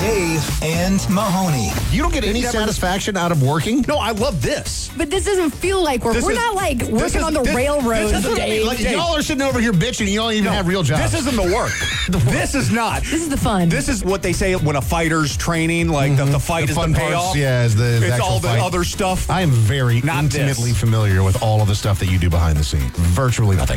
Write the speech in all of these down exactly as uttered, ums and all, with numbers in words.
Dave and Mahoney. You don't get any satisfaction out of working? No, I love this. But this doesn't feel like we're, This we're is- not like this working is- on the this- railroad, this is- Dave. Like, y'all are sitting over here bitching. You don't even have real jobs. This isn't the work. This is not. This is the fun. This is what they say when a fighter's training, like the, the fight The is fun the parts, payoff. yeah, is the- is the It's actual all the fight. other stuff. I am very Not this. intimately familiar with all of the stuff that you do behind the scenes. Virtually nothing.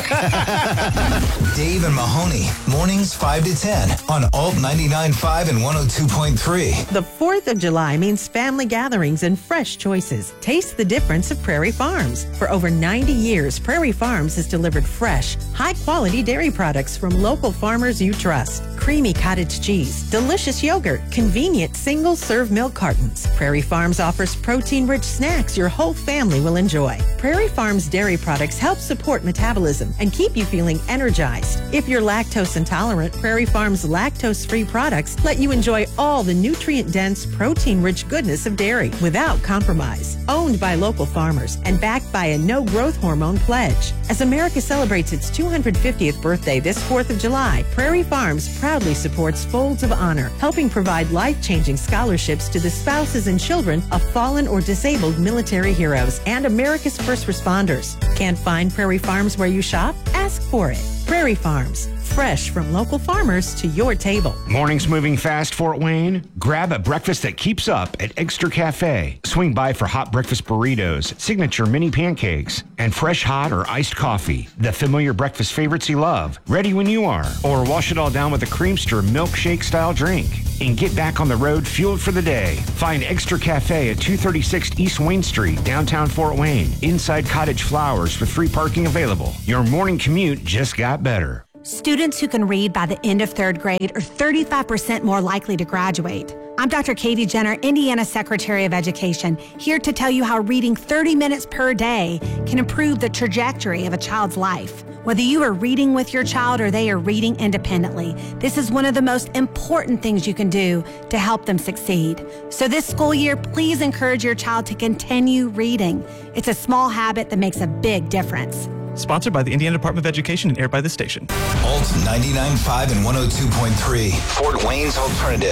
Dave and Mahoney, mornings five to ten on Alt ninety-nine point five and one oh two point three. The fourth of July means family gatherings and fresh choices. Taste the difference of Prairie Farms. For over ninety years, Prairie Farms has delivered fresh, high-quality dairy products from local farmers you trust. Creamy cottage cheese, delicious yogurt, convenient single-serve milk cartons. Prairie Farms offers protein-rich snacks your whole family will enjoy. Prairie Farms dairy products help support metabolism and keep you feeling energized. If you're lactose intolerant, Prairie Farms lactose-free products let you enjoy all the nutrient-dense, protein-rich goodness of dairy without compromise. Owned by local farmers and backed by a no-growth hormone pledge. As America celebrates its two hundred fiftieth birthday this fourth of July, Prairie Farms proudly supports Folds of Honor, helping provide life-changing scholarships to the spouses and children of fallen or disabled military heroes and America's first responders. Can't find Prairie Farms where you shop? Ask for it. Prairie Farms, fresh from local farmers to your table. Mornings moving fast, Fort Wayne? Grab a breakfast that keeps up at Extra Cafe. Swing by for hot breakfast burritos, signature mini pancakes, and fresh hot or iced coffee. The familiar breakfast favorites you love, ready when you are. Or wash it all down with a Creamster milkshake-style drink. And get back on the road fueled for the day. Find Extra Cafe at two thirty-six East Wayne Street, downtown Fort Wayne. Inside Cottage Flowers with free parking available. Your morning commute just got better. Students who can read by the end of third grade are thirty-five percent more likely to graduate. I'm Doctor Katie Jenner, Indiana Secretary of Education, here to tell you how reading thirty minutes per day can improve the trajectory of a child's life. Whether you are reading with your child or they are reading independently, this is one of the most important things you can do to help them succeed. So this school year, please encourage your child to continue reading. It's a small habit that makes a big difference. Sponsored by the Indiana Department of Education and aired by this station. Alt ninety-nine point five and one oh two point three, Fort Wayne's Alternative.